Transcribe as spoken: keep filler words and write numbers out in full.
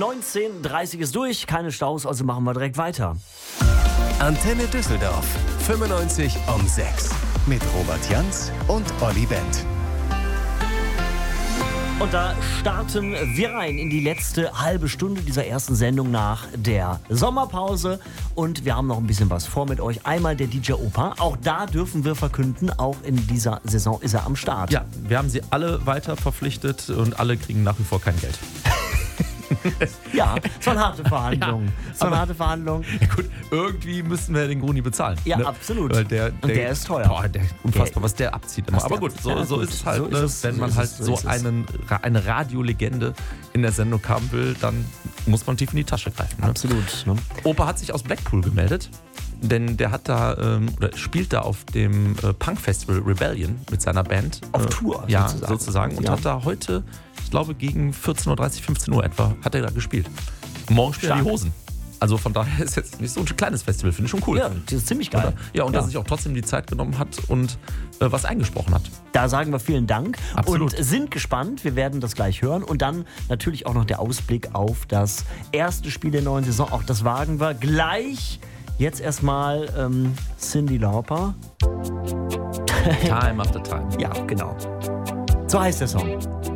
neunzehn Uhr dreißig ist durch, keine Staus, also machen wir direkt weiter. Antenne Düsseldorf, fünfundneunzig um sechs. Mit Robert Jans und Olli Bent. Und da starten wir rein in die letzte halbe Stunde dieser ersten Sendung nach der Sommerpause. Und wir haben noch ein bisschen was vor mit euch. Einmal der D J Opa. Auch da dürfen wir verkünden, auch in dieser Saison ist er am Start. Ja, wir haben sie alle weiter verpflichtet und alle kriegen nach wie vor kein Geld. Ja, es waren harte Verhandlungen. Ja, es waren harte Verhandlungen. Ja gut, irgendwie müssen wir den Gruni bezahlen. Ja, ne? absolut. Weil der, der, und der ist teuer. Boah, der, unfassbar, was der abzieht immer. Aber gut, so, ja, so gut. ist es halt. So Ne? ist es, Wenn so man ist halt es, so so ist es. einen, eine Radiolegende in der Sendung haben will, dann muss man tief in die Tasche greifen. Ne? Absolut. Ne? Opa hat sich aus Blackpool gemeldet, denn der hat da ähm, oder spielt da auf dem äh, Punk-Festival Rebellion mit seiner Band. Auf äh, Tour, Ja, sozusagen. sozusagen. Und Ja. hat da heute, ich glaube gegen vierzehn Uhr dreißig, fünfzehn Uhr etwa, hat er da gespielt. Morgen spielt er die Stark. Hosen. Also von daher ist jetzt nicht so ein kleines Festival, finde ich schon cool. Ja, das ist ziemlich geil. Oder? Ja, und dass er sich auch trotzdem die Zeit genommen hat und äh, was eingesprochen hat. Da sagen wir vielen Dank Absolut. und sind gespannt. Wir werden das gleich hören. Und dann natürlich auch noch der Ausblick auf das erste Spiel der neuen Saison. Auch das wagen wir gleich. Jetzt erstmal ähm, Cyndi Lauper. Time after time. Ja, genau. So heißt der Song.